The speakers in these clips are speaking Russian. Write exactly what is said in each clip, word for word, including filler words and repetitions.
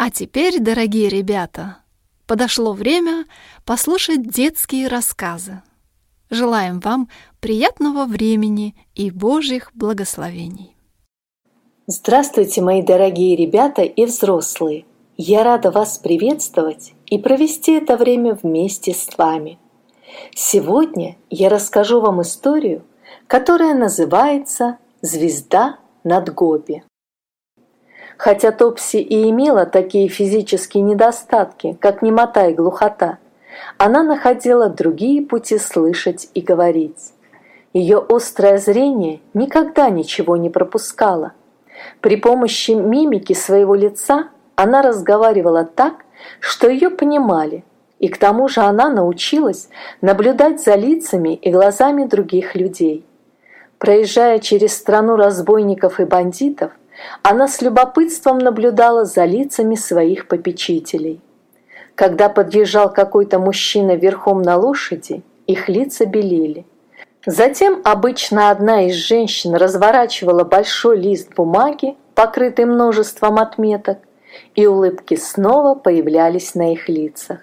А теперь, дорогие ребята, подошло время послушать детские рассказы. Желаем вам приятного времени и Божьих благословений. Здравствуйте, мои дорогие ребята и взрослые! Я рада вас приветствовать и провести это время вместе с вами. Сегодня я расскажу вам историю, которая называется «Звезда над Гоби». Хотя Топси и имела такие физические недостатки, как немота и глухота, она находила другие пути слышать и говорить. Ее острое зрение никогда ничего не пропускало. При помощи мимики своего лица она разговаривала так, что ее понимали, и к тому же она научилась наблюдать за лицами и глазами других людей. Проезжая через страну разбойников и бандитов, она с любопытством наблюдала за лицами своих попечителей. Когда подъезжал какой-то мужчина верхом на лошади, их лица белели. Затем обычно одна из женщин разворачивала большой лист бумаги, покрытый множеством отметок, и улыбки снова появлялись на их лицах.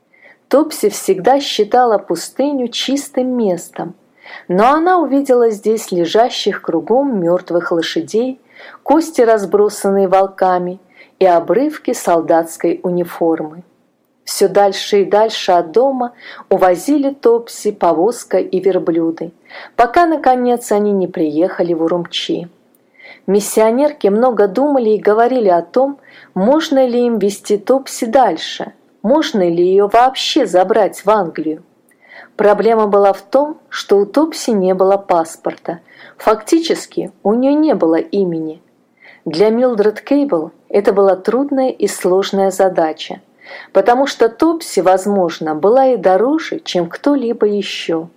Топси всегда считала пустыню чистым местом, но она увидела здесь лежащих кругом мертвых лошадей, кости, разбросанные волками, и обрывки солдатской униформы. Все дальше и дальше от дома увозили Топси, повозка и верблюды, пока, наконец, они не приехали в Урумчи. Миссионерки много думали и говорили о том, можно ли им везти Топси дальше, можно ли ее вообще забрать в Англию. Проблема была в том, что у Топси не было паспорта. Фактически, у нее не было имени. Для Милдред Кейбл это была трудная и сложная задача, потому что Топси, возможно, была и дороже, чем кто-либо еще.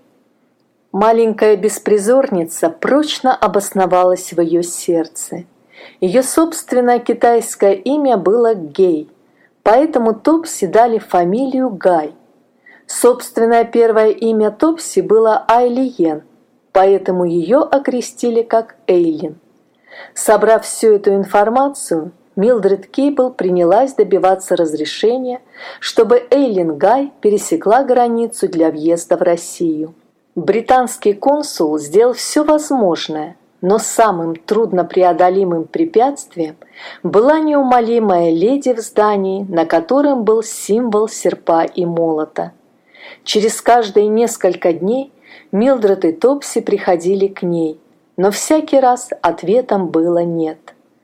Маленькая беспризорница прочно обосновалась в ее сердце. Ее собственное китайское имя было Гей, поэтому Топси дали фамилию Гай. Собственное первое имя Топси было Айлиен, поэтому ее окрестили как Эйлин. Собрав всю эту информацию, Милдред Кейбл принялась добиваться разрешения, чтобы Эйлин Гай пересекла границу для въезда в Россию. Британский консул сделал все возможное, но самым труднопреодолимым препятствием была неумолимая леди в здании, на котором был символ серпа и молота. Через каждые несколько дней Милдред и Топси приходили к ней, но всякий раз ответом было «нет».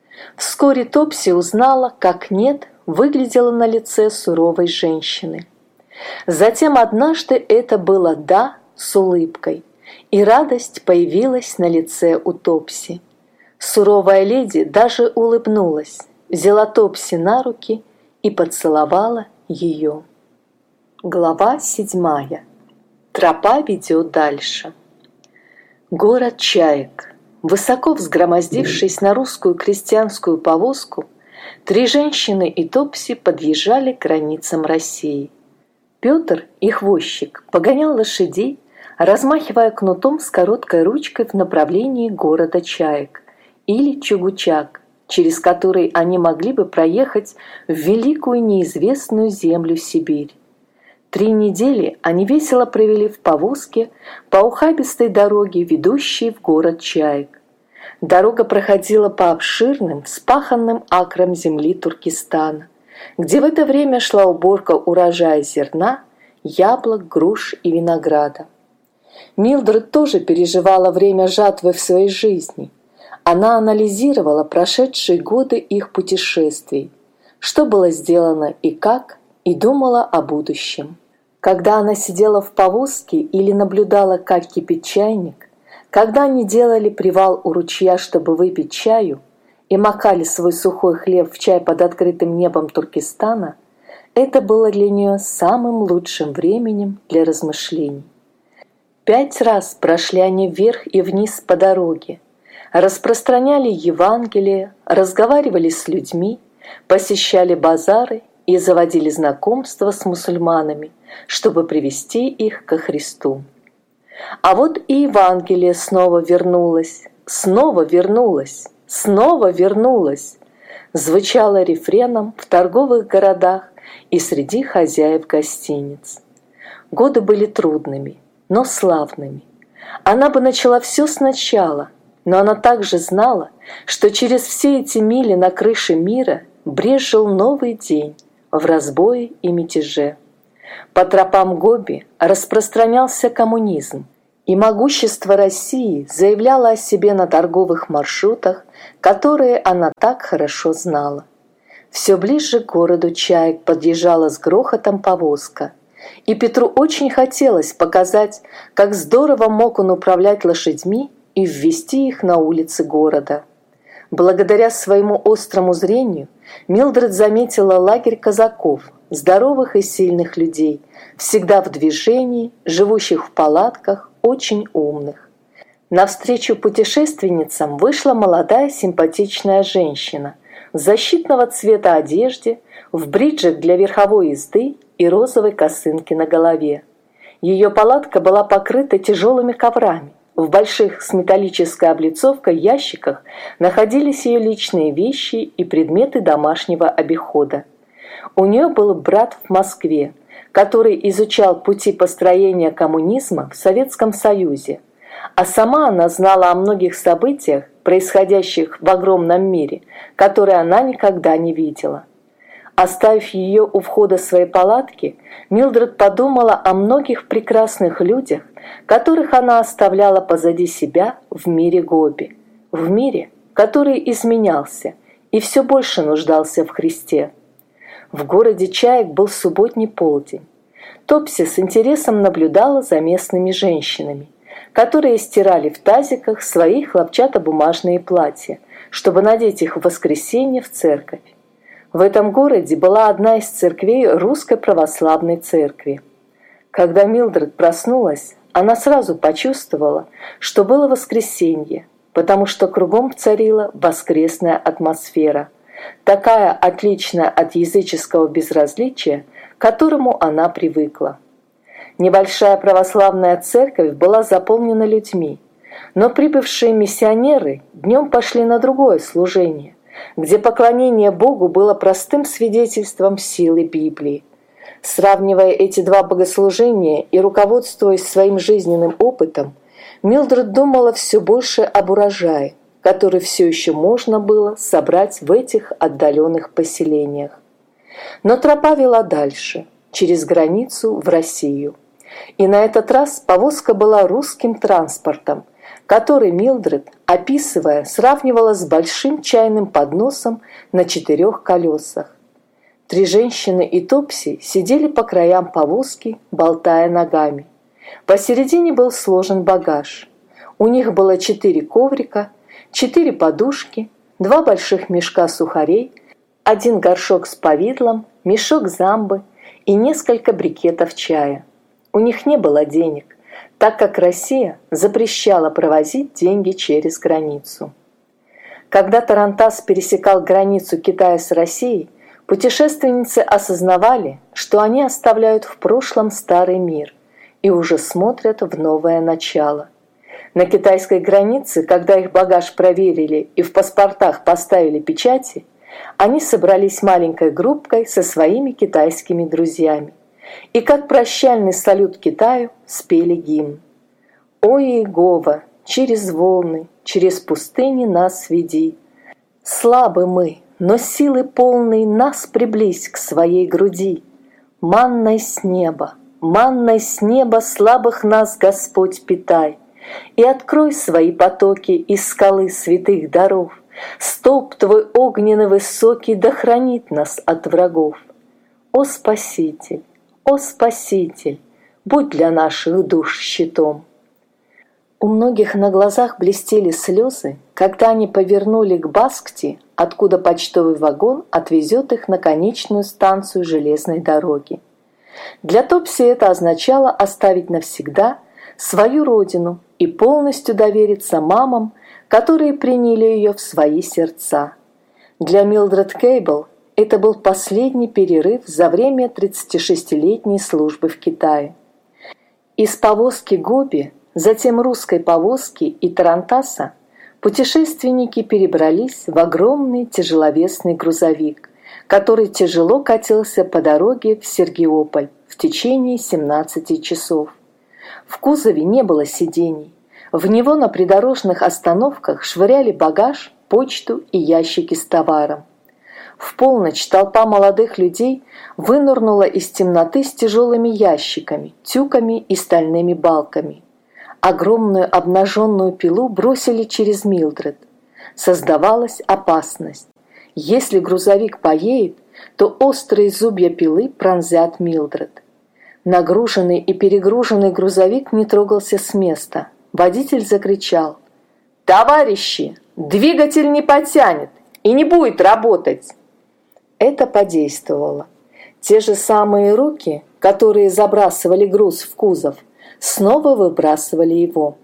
Вскоре Топси узнала, как «нет» выглядело на лице суровой женщины. Затем однажды это было «да» с улыбкой, и радость появилась на лице у Топси. Суровая леди даже улыбнулась, взяла Топси на руки и поцеловала ее. Глава седьмая. Тропа ведет дальше. Город чаек. Высоко взгромоздившись на русскую крестьянскую повозку, три женщины и Топси подъезжали к границам России. Петр, их возчик, погонял лошадей, размахивая кнутом с короткой ручкой в направлении города Чаек или Чугучак, через который они могли бы проехать в великую неизвестную землю Сибирь. Три недели они весело провели в повозке по ухабистой дороге, ведущей в город Чаек. Дорога проходила по обширным, вспаханным акрам земли Туркестана, где в это время шла уборка урожая зерна, яблок, груш и винограда. Милдред тоже переживала время жатвы в своей жизни. Она анализировала прошедшие годы их путешествий, что было сделано и как, и думала о будущем. Когда она сидела в повозке или наблюдала, как кипит чайник, когда они делали привал у ручья, чтобы выпить чаю, и макали свой сухой хлеб в чай под открытым небом Туркестана, это было для нее самым лучшим временем для размышлений. Пять раз прошли они вверх и вниз по дороге, распространяли Евангелие, разговаривали с людьми, посещали базары и заводили знакомства с мусульманами, чтобы привести их ко Христу. А вот и Евангелие снова вернулось, снова вернулось, снова вернулось. звучала рефреном в торговых городах и среди хозяев гостиниц. Годы были трудными, но славными. Она бы начала все сначала, но она также знала, что через все эти мили на крыше мира брезжил новый день в разбое и мятеже. По тропам Гоби распространялся коммунизм, и могущество России заявляло о себе на торговых маршрутах, которые она так хорошо знала. Все ближе к городу Чаек подъезжала с грохотом повозка, и Петру очень хотелось показать, как здорово мог он управлять лошадьми и ввести их на улицы города. Благодаря своему острому зрению Милдред заметила лагерь казаков, здоровых и сильных людей, всегда в движении, живущих в палатках, очень умных. Навстречу путешественницам вышла молодая симпатичная женщина в защитного цвета одежде, в бриджах для верховой езды и розовой косынке на голове. Ее палатка была покрыта тяжелыми коврами. В больших с металлической облицовкой ящиках находились ее личные вещи и предметы домашнего обихода. У нее был брат в Москве, который изучал пути построения коммунизма в Советском Союзе, а сама она знала о многих событиях, происходящих в огромном мире, которые она никогда не видела. Оставив ее у входа своей палатки, Милдред подумала о многих прекрасных людях, которых она оставляла позади себя в мире Гоби, в мире, который изменялся и все больше нуждался в Христе. В городе Чаек был субботний полдень. Топси с интересом наблюдала за местными женщинами, которые стирали в тазиках свои хлопчатобумажные платья, чтобы надеть их в воскресенье в церковь. В этом городе была одна из церквей Русской Православной Церкви. Когда Милдред проснулась, она сразу почувствовала, что было воскресенье, потому что кругом царила воскресная атмосфера, такая отличная от языческого безразличия, к которому она привыкла. Небольшая православная церковь была заполнена людьми, но прибывшие миссионеры днем пошли на другое служение, где поклонение Богу было простым свидетельством силы Библии. Сравнивая эти два богослужения и руководствуясь своим жизненным опытом, Милдред думала все больше об урожае, который все еще можно было собрать в этих отдаленных поселениях. Но тропа вела дальше, через границу в Россию. И на этот раз повозка была русским транспортом, который Милдред, описывая, сравнивала с большим чайным подносом на четырех колесах. Три женщины и Топси сидели по краям повозки, болтая ногами. Посередине был сложен багаж. У них было четыре коврика, четыре подушки, два больших мешка сухарей, один горшок с повидлом, мешок замбы и несколько брикетов чая. У них не было денег, так как Россия запрещала провозить деньги через границу. Когда тарантас пересекал границу Китая с Россией, путешественницы осознавали, что они оставляют в прошлом старый мир и уже смотрят в новое начало. На китайской границе, когда их багаж проверили и в паспортах поставили печати, они собрались маленькой группкой со своими китайскими друзьями и как прощальный салют Китаю спели гимн. «О Иегова, через волны, через пустыни нас веди. Слабы мы, но силы полной нас приблизь к своей груди. Манной с неба, манной с неба слабых нас Господь питай. И открой свои потоки из скалы святых даров. Столб твой огненный высокий да хранит нас от врагов. О Спаситель, о Спаситель, будь для наших душ щитом». У многих на глазах блестели слезы, когда они повернули к Баскти, откуда почтовый вагон отвезет их на конечную станцию железной дороги. Для Топси это означало оставить навсегда свою родину и полностью довериться мамам, которые приняли ее в свои сердца. Для Милдред Кейбл это был последний перерыв за время тридцатишестилетней службы в Китае. Из повозки Гоби, затем русской повозки и тарантаса путешественники перебрались в огромный тяжеловесный грузовик, который тяжело катился по дороге в Сергиополь в течение семнадцати часов. В кузове не было сидений. В него на придорожных остановках швыряли багаж, почту и ящики с товаром. В полночь толпа молодых людей вынырнула из темноты с тяжелыми ящиками, тюками и стальными балками. Огромную обнаженную пилу бросили через Милдред. Создавалась опасность. Если грузовик поедет, то острые зубья пилы пронзят Милдред. Нагруженный и перегруженный грузовик не трогался с места. Водитель закричал: «Товарищи, двигатель не потянет и не будет работать!» Это подействовало. Те же самые руки, которые забрасывали груз в кузов, снова выбрасывали его.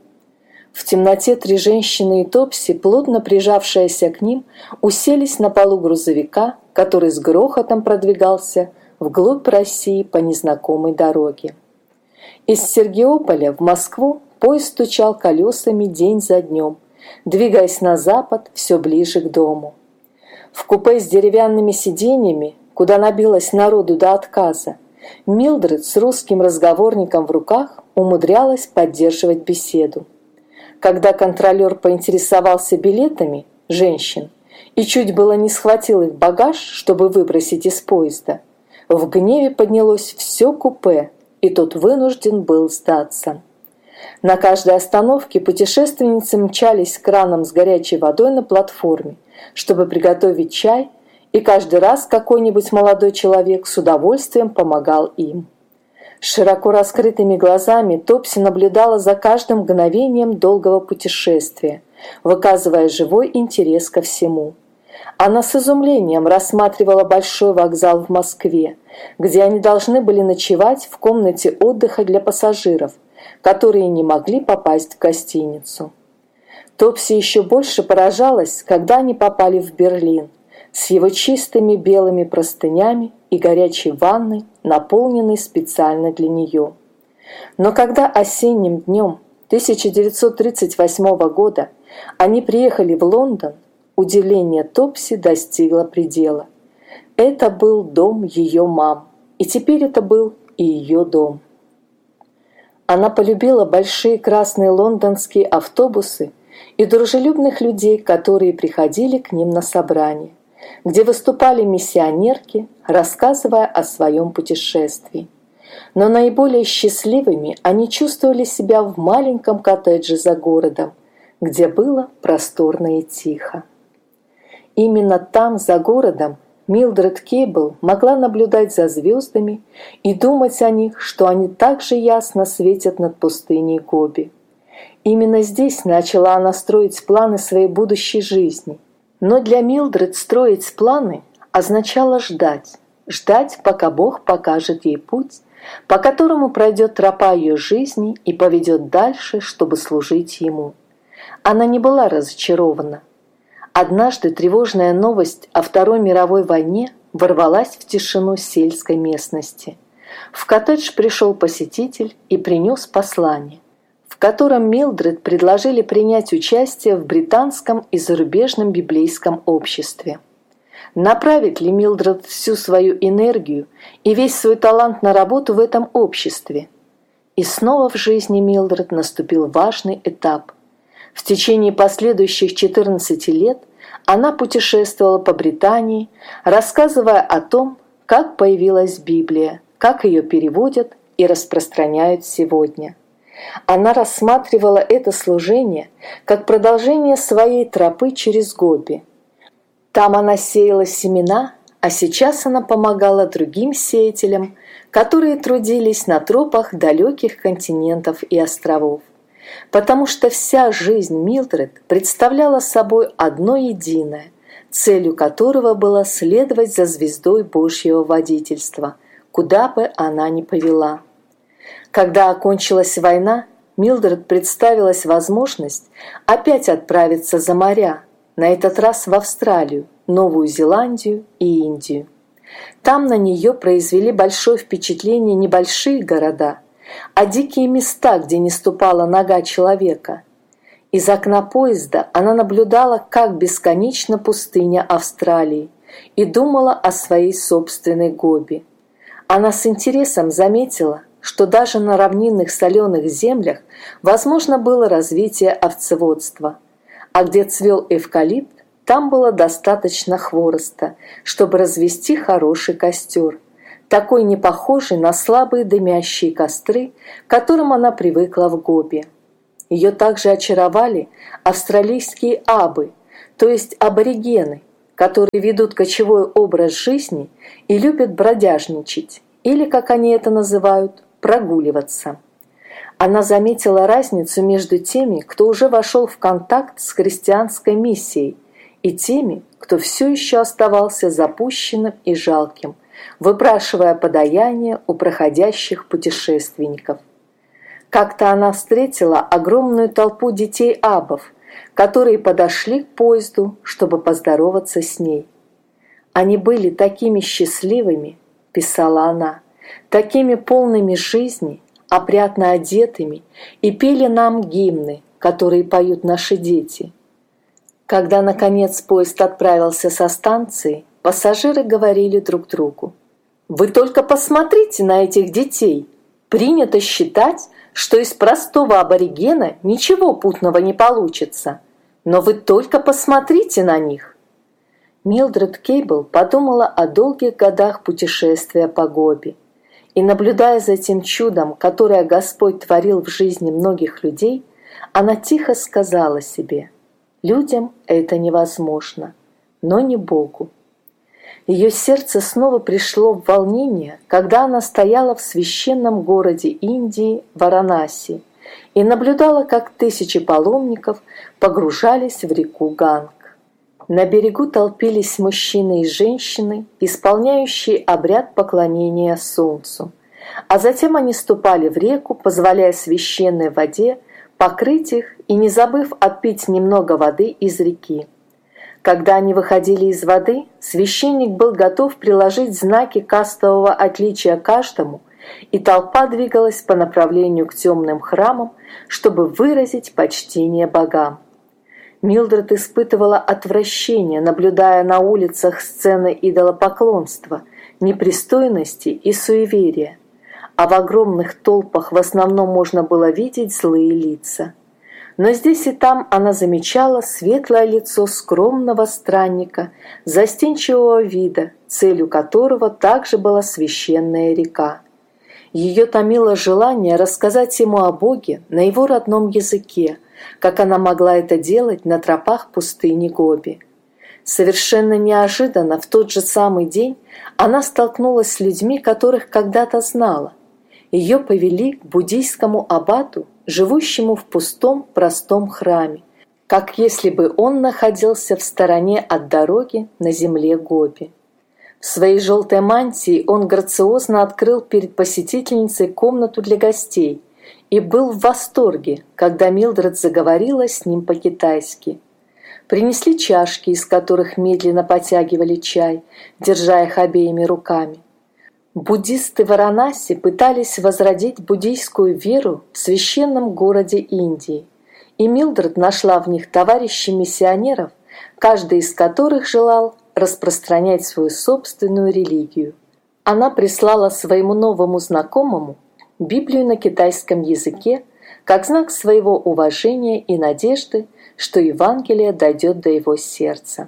В темноте три женщины и Топси, плотно прижавшиеся к ним, уселись на полу грузовика, который с грохотом продвигался вглубь России по незнакомой дороге. Из Сергиополя в Москву поезд стучал колесами день за днем, двигаясь на запад все ближе к дому. В купе с деревянными сиденьями, куда набилось народу до отказа, Милдред с русским разговорником в руках умудрялась поддерживать беседу. Когда контролер поинтересовался билетами женщин и чуть было не схватил их багаж, чтобы выбросить из поезда, в гневе поднялось все купе, и тот вынужден был сдаться. На каждой остановке путешественницы мчались к кранам с горячей водой на платформе, чтобы приготовить чай, и каждый раз какой-нибудь молодой человек с удовольствием помогал им. С широко раскрытыми глазами Топси наблюдала за каждым мгновением долгого путешествия, выказывая живой интерес ко всему. Она с изумлением рассматривала большой вокзал в Москве, где они должны были ночевать в комнате отдыха для пассажиров, которые не могли попасть в гостиницу. Топси еще больше поражалась, когда они попали в Берлин, с его чистыми белыми простынями и горячей ванной, наполненной специально для нее. Но когда осенним днем тысяча девятьсот тридцать восьмого года они приехали в Лондон, удивление Топси достигло предела. Это был дом ее мам, и теперь это был и ее дом. Она полюбила большие красные лондонские автобусы и дружелюбных людей, которые приходили к ним на собрания, где выступали миссионерки, рассказывая о своем путешествии. Но наиболее счастливыми они чувствовали себя в маленьком коттедже за городом, где было просторно и тихо. Именно там, за городом, Милдред Кейбл могла наблюдать за звездами и думать о них, что они так же ясно светят над пустыней Гоби. Именно здесь начала она строить планы своей будущей жизни. Но для Милдред строить планы означало ждать. Ждать, пока Бог покажет ей путь, по которому пройдет тропа ее жизни и поведет дальше, чтобы служить Ему. Она не была разочарована. Однажды тревожная новость о Второй мировой войне ворвалась в тишину сельской местности. В коттедж пришел посетитель и принес послание, в котором Милдред предложили принять участие в британском и зарубежном библейском обществе. Направит ли Милдред всю свою энергию и весь свой талант на работу в этом обществе? И снова в жизни Милдред наступил важный этап. В течение последующих четырнадцати лет она путешествовала по Британии, рассказывая о том, как появилась Библия, как ее переводят и распространяют сегодня. Она рассматривала это служение как продолжение своей тропы через Гоби. Там она сеяла семена, а сейчас она помогала другим сеятелям, которые трудились на тропах далеких континентов и островов. Потому что вся жизнь Милдред представляла собой одно единое, целью которого было следовать за звездой Божьего водительства, куда бы она ни повела. Когда окончилась война, Милдред представилась возможность опять отправиться за моря, на этот раз в Австралию, Новую Зеландию и Индию. Там на нее произвели большое впечатление небольшие города, а дикие места, где не ступала нога человека. Из окна поезда она наблюдала, как бесконечна пустыня Австралии, и думала о своей собственной Гоби. Она с интересом заметила, что даже на равнинных соленых землях возможно было развитие овцеводства, а где цвел эвкалипт, там было достаточно хвороста, чтобы развести хороший костер, такой не похожий на слабые дымящие костры, к которым она привыкла в Гоби. Ее также очаровали австралийские абы, то есть аборигены, которые ведут кочевой образ жизни и любят бродяжничать, или, как они это называют, прогуливаться. Она заметила разницу между теми, кто уже вошел в контакт с христианской миссией, и теми, кто все еще оставался запущенным и жалким, выпрашивая подаяние у проходящих путешественников. Как-то она встретила огромную толпу детей-абов, которые подошли к поезду, чтобы поздороваться с ней. «Они были такими счастливыми», – писала она, – «такими полными жизни, опрятно одетыми, и пели нам гимны, которые поют наши дети». Когда, наконец, поезд отправился со станции, пассажиры говорили друг другу: «Вы только посмотрите на этих детей! Принято считать, что из простого аборигена ничего путного не получится. Но вы только посмотрите на них!» Милдред Кейбл подумала о долгих годах путешествия по Гоби. И, наблюдая за тем чудом, которое Господь творил в жизни многих людей, она тихо сказала себе: «Людям это невозможно, но не Богу». Ее сердце снова пришло в волнение, когда она стояла в священном городе Индии Варанаси и наблюдала, как тысячи паломников погружались в реку Ганг. На берегу толпились мужчины и женщины, исполняющие обряд поклонения солнцу, а затем они ступали в реку, позволяя священной воде покрыть их и не забыв отпить немного воды из реки. Когда они выходили из воды, священник был готов приложить знаки кастового отличия каждому, и толпа двигалась по направлению к темным храмам, чтобы выразить почтение богам. Милдред испытывала отвращение, наблюдая на улицах сцены идолопоклонства, непристойности и суеверия, а в огромных толпах в основном можно было видеть злые лица. Но здесь и там она замечала светлое лицо скромного странника, застенчивого вида, целью которого также была священная река. Ее томило желание рассказать ему о Боге на его родном языке, как она могла это делать на тропах пустыни Гоби. Совершенно неожиданно в тот же самый день она столкнулась с людьми, которых когда-то знала. Ее повели к буддийскому аббату, живущему в пустом простом храме, как если бы он находился в стороне от дороги на земле Гоби. В своей желтой мантии он грациозно открыл перед посетительницей комнату для гостей и был в восторге, когда Милдред заговорила с ним по-китайски. Принесли чашки, из которых медленно потягивали чай, держа их обеими руками. Буддисты Варанаси пытались возродить буддийскую веру в священном городе Индии, и Милдред нашла в них товарищей миссионеров, каждый из которых желал распространять свою собственную религию. Она прислала своему новому знакомому Библию на китайском языке как знак своего уважения и надежды, что Евангелие дойдет до его сердца.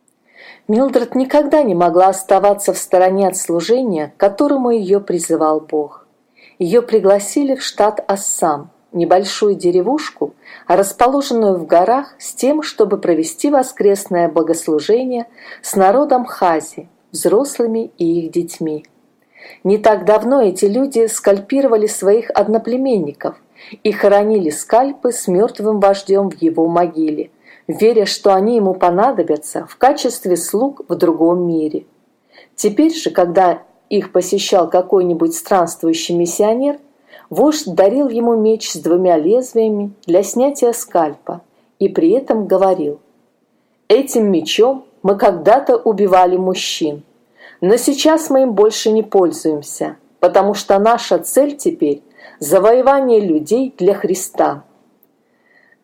Милдред никогда не могла оставаться в стороне от служения, к которому ее призывал Бог. Ее пригласили в штат Ассам, небольшую деревушку, расположенную в горах, с тем, чтобы провести воскресное богослужение с народом хази, взрослыми и их детьми. Не так давно эти люди скальпировали своих одноплеменников и хоронили скальпы с мертвым вождем в его могиле, веря, что они ему понадобятся в качестве слуг в другом мире. Теперь же, когда их посещал какой-нибудь странствующий миссионер, вождь дарил ему меч с двумя лезвиями для снятия скальпа и при этом говорил: «Этим мечом мы когда-то убивали мужчин, но сейчас мы им больше не пользуемся, потому что наша цель теперь – завоевание людей для Христа».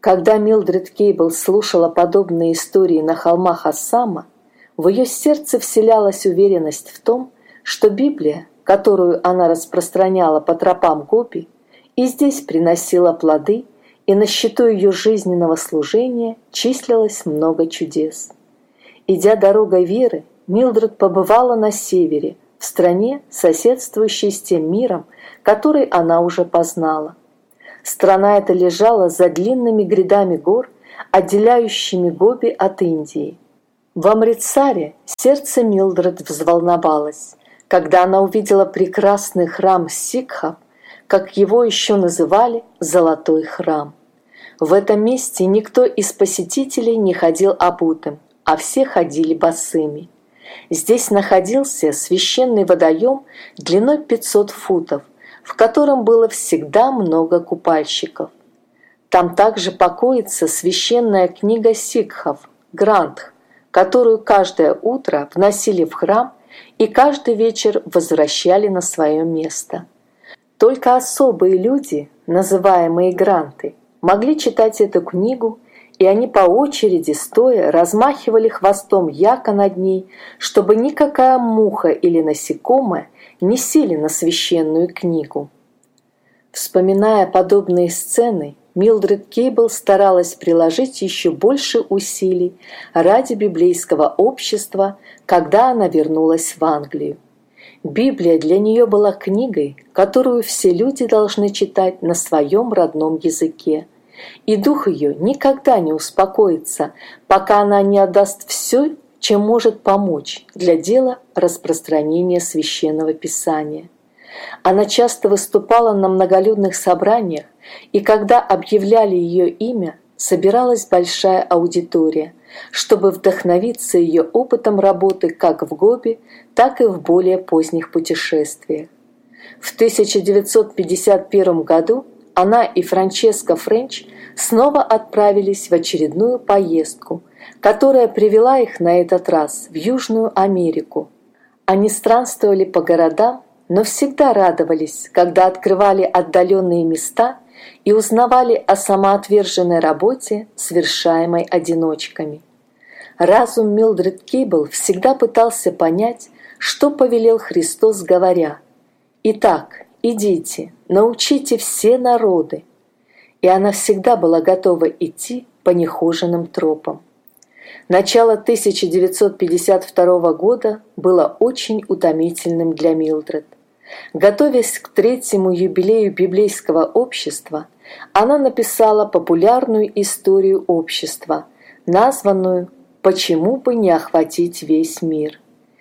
Когда Милдред Кейбл слушала подобные истории на холмах Ассама, в ее сердце вселялась уверенность в том, что Библия, которую она распространяла по тропам Гопи, и здесь приносила плоды, и на счету ее жизненного служения числилось много чудес. Идя дорогой веры, Милдред побывала на севере, в стране, соседствующей с тем миром, который она уже познала. Страна эта лежала за длинными грядами гор, отделяющими Гоби от Индии. В Амритсаре сердце Милдред взволновалось, когда она увидела прекрасный храм сикхов, как его еще называли «Золотой храм». В этом месте никто из посетителей не ходил обутым, а все ходили босыми. Здесь находился священный водоем длиной пятьсот футов, в котором было всегда много купальщиков. Там также покоится священная книга сикхов «Грантх», которую каждое утро вносили в храм и каждый вечер возвращали на свое место. Только особые люди, называемые гранты, могли читать эту книгу, и они по очереди, стоя, размахивали хвостом яко над ней, чтобы никакая муха или насекомое не сели на священную книгу. Вспоминая подобные сцены, Милдред Кейбл старалась приложить еще больше усилий ради библейского общества, когда она вернулась в Англию. Библия для нее была книгой, которую все люди должны читать на своем родном языке, и дух ее никогда не успокоится, пока она не отдаст все, чем может помочь для дела распространения Священного Писания. Она часто выступала на многолюдных собраниях, и когда объявляли ее имя, собиралась большая аудитория, чтобы вдохновиться ее опытом работы как в Гоби, так и в более поздних путешествиях. В тысяча девятьсот пятьдесят первом году она и Франческа Френч снова отправились в очередную поездку, которая привела их на этот раз в Южную Америку. Они странствовали по городам, но всегда радовались, когда открывали отдаленные места и узнавали о самоотверженной работе, совершаемой одиночками. Разум Милдред Кейбл всегда пытался понять, что повелел Христос, говоря: «Итак, идите, научите все народы». И она всегда была готова идти по нехоженным тропам. Начало тысяча девятьсот пятьдесят второго года было очень утомительным для Милдред. Готовясь к третьему юбилею библейского общества, она написала популярную историю общества, названную «Почему бы не охватить весь мир?».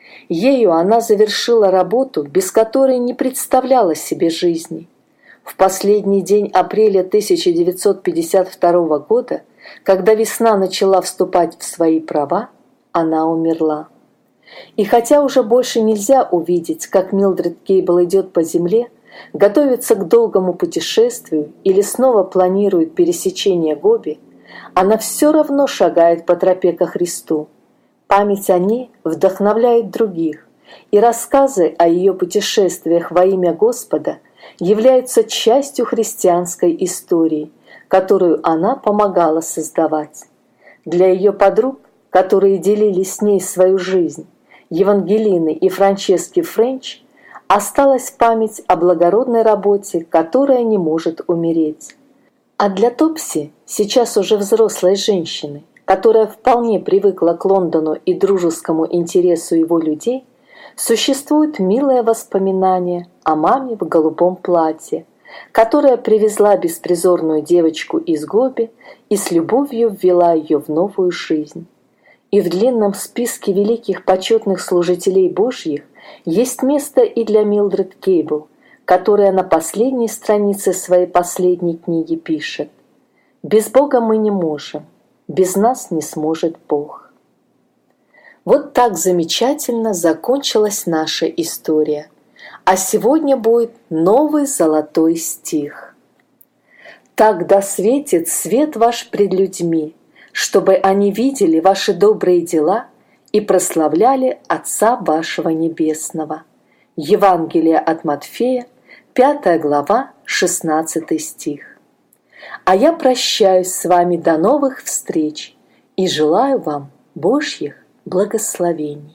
Ею она завершила работу, без которой не представляла себе жизни. В последний день апреля тысяча девятьсот пятьдесят второго года, когда весна начала вступать в свои права, она умерла. И хотя уже больше нельзя увидеть, как Милдред Кейбл идет по земле, готовится к долгому путешествию или снова планирует пересечение Гоби, она все равно шагает по тропе ко Христу. Память о ней вдохновляет других, и рассказы о ее путешествиях во имя Господа являются частью христианской истории, которую она помогала создавать. Для ее подруг, которые делили с ней свою жизнь, Евангелины и Франчески Френч, осталась память о благородной работе, которая не может умереть. А для Топси, сейчас уже взрослой женщины, которая вполне привыкла к Лондону и дружескому интересу его людей, существует милое воспоминание о маме в голубом платье, которая привезла беспризорную девочку из Гоби и с любовью ввела ее в новую жизнь. И в длинном списке великих почетных служителей Божьих есть место и для Милдред Кейбл, которая на последней странице своей последней книги пишет: «Без Бога мы не можем, без нас не сможет Бог». Вот так замечательно закончилась наша история. А сегодня будет новый золотой стих. «Так да светит свет ваш пред людьми, чтобы они видели ваши добрые дела и прославляли Отца вашего Небесного». Евангелие от Матфея, пятая глава, шестнадцатый стих. А я прощаюсь с вами до новых встреч и желаю вам Божьих благословений.